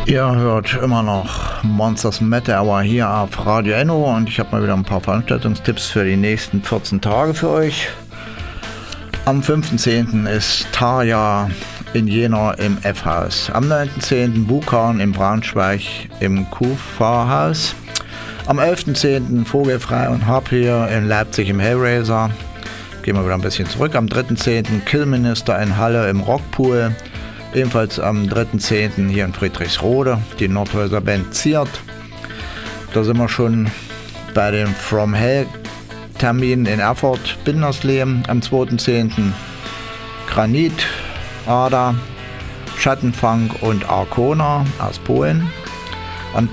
Ihr hört immer noch Monsters Metal Hour hier auf Radio Enno und ich habe mal wieder ein paar Veranstaltungstipps für die nächsten 14 Tage für euch. Am 5.10. ist Tarja in Jena im F-Haus. Am 9.10. Bukan in Braunschweig im Kufa-Haus. Am 11.10. Vogelfrei und Harpier in Leipzig im Hellraiser. Gehen wir wieder ein bisschen zurück. Am 3.10. Killminister in Halle im Rockpool. Ebenfalls am 3.10. hier in Friedrichsrode, die Nordhäuser Band Ziert. Da sind wir schon bei den From Hell Terminen in Erfurt, Bindersleben. Am 2.10. Granit, Ada, Schattenfunk und Arkona aus Polen. Am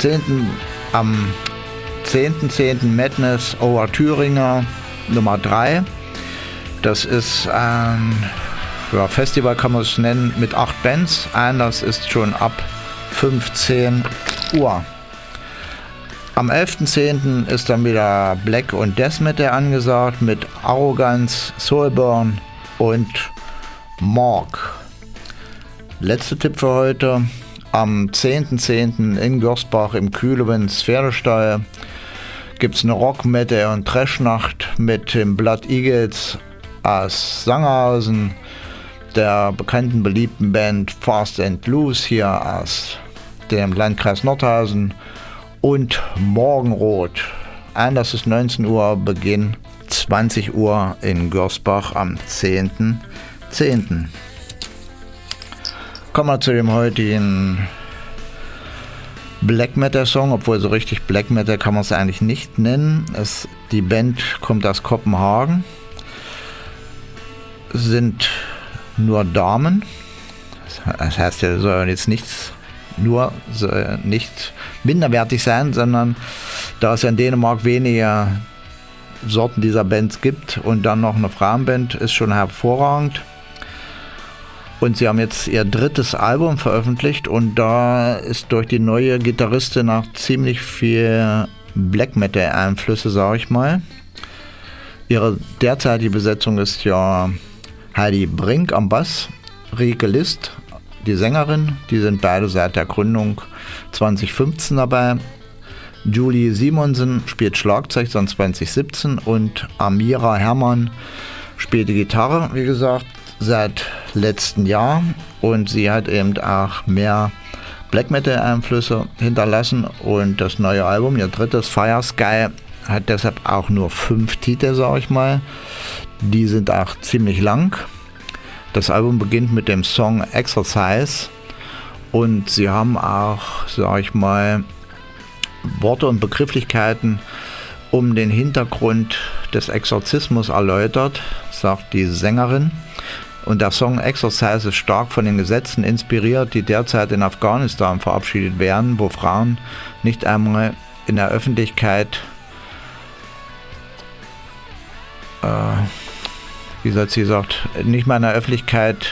10.10. Madness Over Thüringer Nummer 3. Das ist ein Festival, kann man es nennen, mit 8 Bands. Einlass ist schon ab 15 Uhr. Am 11.10. ist dann wieder Black und Death Metal angesagt mit Arrogance, Soulburn und Morg. Letzter Tipp für heute. Am 10.10. in Görsbach im Kühlewind Pferdestall gibt es eine Rock-, Metal- und Trash-Nacht mit den Blood Eagles aus Sangerhausen, der bekannten, beliebten Band Fast and Loose hier aus dem Landkreis Nordhausen und Morgenrot. Einlass ist 19 Uhr, Beginn 20 Uhr in Görsbach am 10.10. Kommen wir zu dem heutigen Black Metal Song, obwohl so richtig Black Metal kann man es eigentlich nicht nennen. Die Band kommt aus Kopenhagen, sind nur Damen. Das heißt ja, soll jetzt nicht minderwertig sein, sondern da es ja in Dänemark weniger Sorten dieser Bands gibt und dann noch eine Frauenband, ist schon hervorragend. Und sie haben jetzt ihr 3. Album veröffentlicht und da ist durch die neue Gitarristin auch ziemlich viel Black Metal Einflüsse, sage ich mal. Ihre derzeitige Besetzung ist ja Heidi Brink am Bass, Rieke List, die Sängerin, die sind beide seit der Gründung 2015 dabei. Julie Simonsen spielt Schlagzeug seit 2017 und Amira Herrmann spielt die Gitarre, wie gesagt, seit letztem Jahr. Und sie hat eben auch mehr Black Metal Einflüsse hinterlassen und das neue Album, ihr 3. Fire Sky, hat deshalb auch nur 5 Titel, sag ich mal. Die sind auch ziemlich lang. Das Album beginnt mit dem Song Exercise und sie haben auch, sag ich mal, Worte und Begrifflichkeiten um den Hintergrund des Exorzismus erläutert, sagt die Sängerin. Und der Song Exercise ist stark von den Gesetzen inspiriert, die derzeit in Afghanistan verabschiedet werden, wo Frauen nicht einmal in der Öffentlichkeit wie soll sie gesagt, nicht mal in der Öffentlichkeit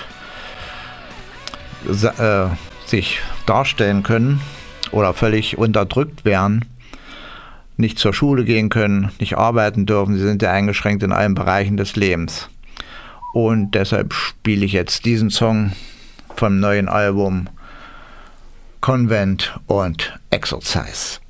sich darstellen können oder völlig unterdrückt werden, nicht zur Schule gehen können, nicht arbeiten dürfen. Sie sind ja eingeschränkt in allen Bereichen des Lebens. Und deshalb spiele ich jetzt diesen Song vom neuen Album Convent und Exercise.